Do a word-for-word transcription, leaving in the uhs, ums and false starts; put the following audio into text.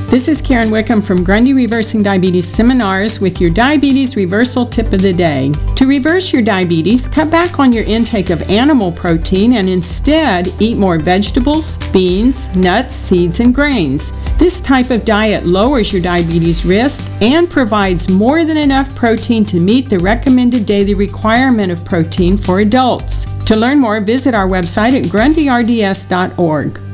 This is Karen Wickham from Grundy Reversing Diabetes Seminars with your Diabetes Reversal Tip of the Day. To reverse your diabetes, cut back on your intake of animal protein and instead eat more vegetables, beans, nuts, seeds, and grains. This type of diet lowers your diabetes risk and provides more than enough protein to meet the recommended daily requirement of protein for adults. To learn more, visit our website at grundy r d s dot org.